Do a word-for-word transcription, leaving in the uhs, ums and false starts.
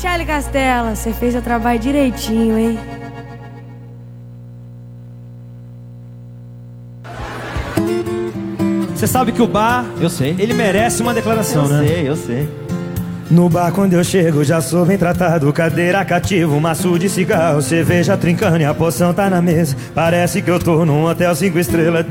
Michele Castela, você fez seu trabalho direitinho, hein? Você sabe que o bar, eu sei, ele merece uma declaração, eu né? Eu sei, eu sei. No bar quando eu chego já sou bem tratado. Cadeira cativa, maço de cigarro, cerveja trincando e a poção tá na mesa. Parece que eu tô num hotel cinco estrelas.